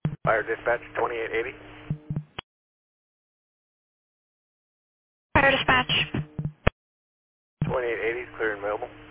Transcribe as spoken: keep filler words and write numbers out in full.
Fire dispatch twenty-eight eighty. Fire dispatch. twenty-eight eighty is clear and available.